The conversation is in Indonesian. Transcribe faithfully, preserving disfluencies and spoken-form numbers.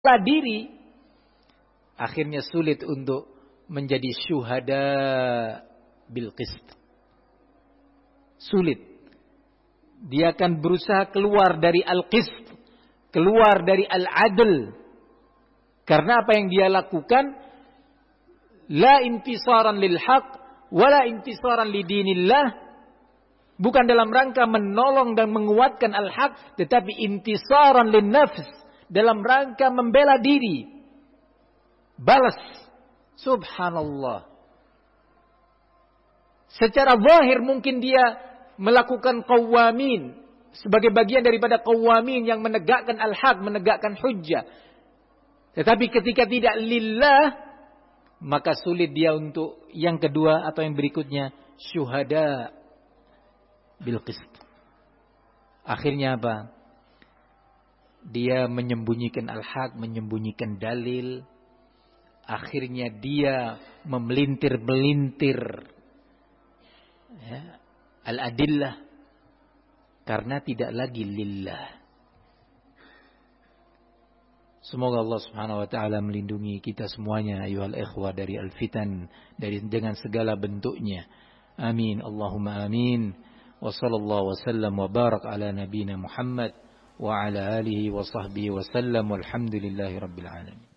diri, akhirnya sulit untuk menjadi syuhada bil qist. Sulit. Dia akan berusaha keluar dari al-qist, keluar dari al-adl. Karena apa yang dia lakukan, la intisaran lil haq, wala intisaran li dinillah, bukan dalam rangka menolong dan menguatkan al-haq, tetapi intisaran lin nafs, dalam rangka membela diri. Balas. Subhanallah. Secara zahir mungkin dia melakukan qawamin, sebagai bagian daripada qawamin yang menegakkan al-haq, menegakkan hujjah. Tetapi ketika tidak lillah, maka sulit dia untuk yang kedua atau yang berikutnya, syuhada bil qist. Akhirnya apa? Dia menyembunyikan al-haq, menyembunyikan dalil. Akhirnya dia memelintir-melintir ya, al-adillah karena tidak lagi lillah. Semoga Allah Subhanahu wa taala melindungi kita semuanya ayuhal ikhwah dari al-fitan, dari dengan segala bentuknya. Amin. Allahumma amin. Wa sallallahu wasallam wa barak ala nabiyyina Muhammad wa ala alihi wa sahbihi wa sallam walhamdulillahi rabbil alamin.